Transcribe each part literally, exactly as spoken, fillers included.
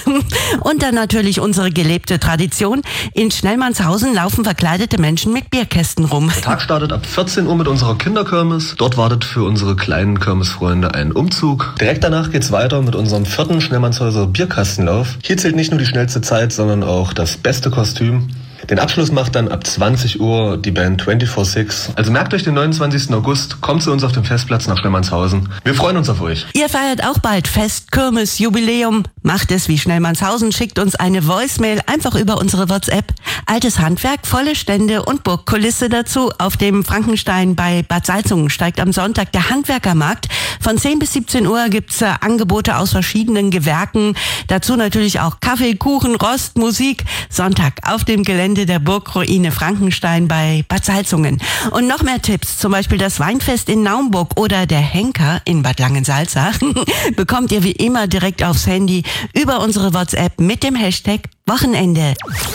Und dann natürlich unsere gelebte Tradition. In Schnellmannshausen laufen verkleidete Menschen mit Bierkästen rum. Der Tag startet ab vierzehn Uhr mit unserer Kinderkirmes. Dort wartet für unsere kleinen Kirmesfreunde ein Umzug. Direkt danach geht's weiter mit unserem vierten Schnellmannshäuser Bierkastenlauf. Hier zählt nicht nur die schnellste Zeit, sondern auch das beste Kostüm. Den Abschluss macht dann ab zwanzig Uhr die Band vierundzwanzig sechs. Also merkt euch den neunundzwanzigsten August, kommt zu uns auf dem Festplatz nach Schnellmannshausen. Wir freuen uns auf euch. Ihr feiert auch bald Fest, Kirmes, Jubiläum. Macht es wie Schnellmannshausen, schickt uns eine Voicemail einfach über unsere WhatsApp. Altes Handwerk, volle Stände und Burgkulisse dazu. Auf dem Frankenstein bei Bad Salzungen steigt am Sonntag der Handwerkermarkt. Von zehn bis siebzehn Uhr gibt's äh, Angebote aus verschiedenen Gewerken. Dazu natürlich auch Kaffee, Kuchen, Rost, Musik. Sonntag auf dem Gelände der Burgruine Frankenstein bei Bad Salzungen. Und noch mehr Tipps, zum Beispiel das Weinfest in Naumburg oder der Henker in Bad Langensalza, bekommt ihr wie immer direkt aufs Handy über unsere WhatsApp mit dem Hashtag Wochenende.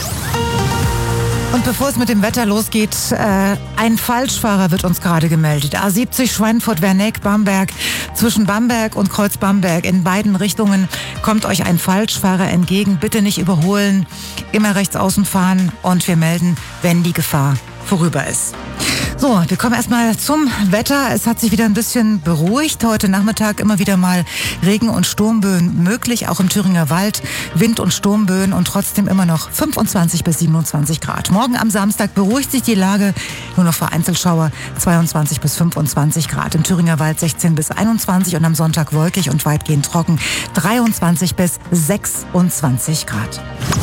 Und bevor es mit dem Wetter losgeht, äh, ein Falschfahrer wird uns gerade gemeldet. A siebzig Schweinfurt-Werneck, Bamberg. Zwischen Bamberg und Kreuz Bamberg in beiden Richtungen kommt euch ein Falschfahrer entgegen. Bitte nicht überholen, immer rechts außen fahren und wir melden, wenn die Gefahr vorüber ist. So, wir kommen erstmal zum Wetter. Es hat sich wieder ein bisschen beruhigt. Heute Nachmittag immer wieder mal Regen- und Sturmböen möglich, auch im Thüringer Wald. Wind- und Sturmböen und trotzdem immer noch fünfundzwanzig bis siebenundzwanzig Grad. Morgen am Samstag beruhigt sich die Lage. Nur noch Vereinzelschauer zweiundzwanzig bis fünfundzwanzig Grad. Im Thüringer Wald sechzehn bis einundzwanzig und am Sonntag wolkig und weitgehend trocken dreiundzwanzig bis sechsundzwanzig Grad.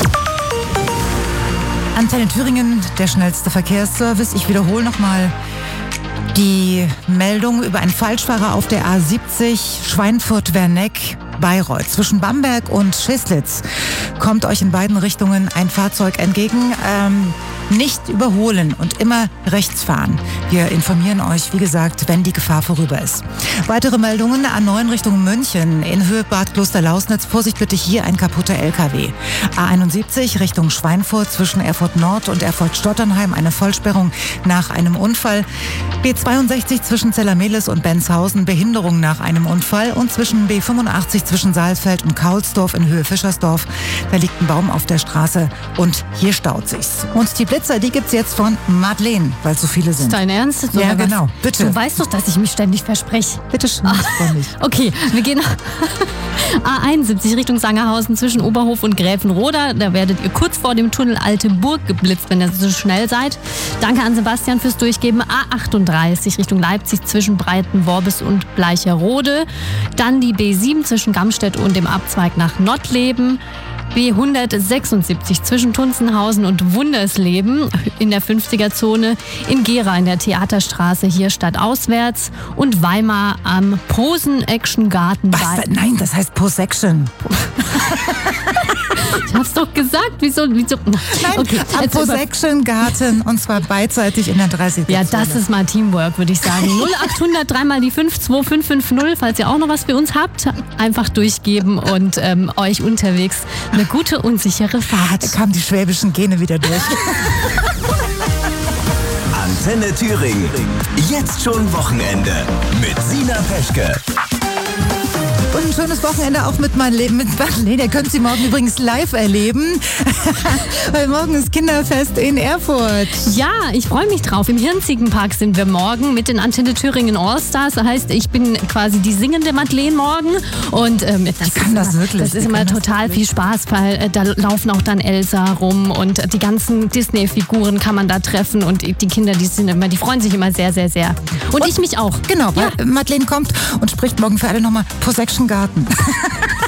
Antenne Thüringen, der schnellste Verkehrsservice. Ich wiederhole nochmal die Meldung über einen Falschfahrer auf der A siebzig Schweinfurt-Werneck. Bayreuth. Zwischen Bamberg und Scheslitz kommt euch in beiden Richtungen ein Fahrzeug entgegen. Ähm, nicht überholen und immer rechts fahren. Wir informieren euch, wie gesagt, wenn die Gefahr vorüber ist. Weitere Meldungen: A neun Richtung München in Höhe Bad Klosterlausnitz. Vorsicht bitte, hier ein kaputter L K W. A einundsiebzig Richtung Schweinfurt zwischen Erfurt Nord und Erfurt Stotternheim. Eine Vollsperrung nach einem Unfall. B zweiundsechzig zwischen Zellermehlis und Benshausen. Behinderung nach einem Unfall. Und zwischen B fünfundachtzig zwischen Saalfeld und Kaulsdorf in Höhe Fischersdorf. Da liegt ein Baum auf der Straße und hier staut sich's. Und die Blitzer, die gibt's jetzt von Madeleine, weil so viele sind. Ist dein Ernst? So ja, was? genau. Bitte. Du weißt doch, dass ich mich ständig verspreche. Bitte schön, ich freue mich. Okay, wir gehen A einundsiebzig Richtung Sangerhausen zwischen Oberhof und Gräfenroda. Da werdet ihr kurz vor dem Tunnel Alte Burg geblitzt, wenn ihr so schnell seid. Danke an Sebastian fürs Durchgeben. A achtunddreißig Richtung Leipzig zwischen Breitenworbis und Bleicherode. Dann die B sieben zwischen Gamstedt und dem Abzweig nach Nottleben. B hundertsechsundsiebzig zwischen Tunzenhausen und Wundersleben in der fünfziger-Zone, in Gera in der Theaterstraße hier stadtauswärts und Weimar am Posen-Action-Garten. Was? Nein, das heißt Posection. Ich hab's doch gesagt. Wieso? wieso? Nein, okay, am Posection-Garten und zwar beidseitig in der dreißiger Ja, das ist mal Teamwork, würde ich sagen. null achthundert dreimal die fünf zwei fünf fünf null, falls ihr auch noch was für uns habt, einfach durchgeben und ähm, euch unterwegs eine gute und sichere Fahrt. Da kamen die schwäbischen Gene wieder durch. Antenne Thüringen. Jetzt schon Wochenende mit Sina Peschke. Und ein schönes Wochenende auch mit Madeleine. Mit Madeleine. Ihr könnt sie morgen übrigens live erleben. Weil morgen ist Kinderfest in Erfurt. Ja, ich freue mich drauf. Im Hirnziegenpark sind wir morgen mit den Antenne Thüringen Allstars. Das heißt, ich bin quasi die singende Madeleine morgen. Und ähm, das, ich kann ist das immer, wirklich. Das ist ich immer total viel Spaß, weil äh, da laufen auch dann Elsa rum und die ganzen Disney-Figuren kann man da treffen. Und die Kinder, die sind immer, die freuen sich immer sehr, sehr, sehr. Und, und ich mich auch. Genau, weil ja. Madeleine kommt und spricht morgen für alle nochmal Posection Garten.